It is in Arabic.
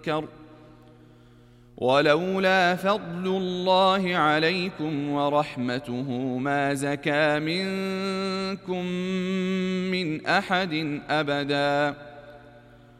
ولولا فضل الله عليكم ورحمته ما زكى منكم من أحد أبدا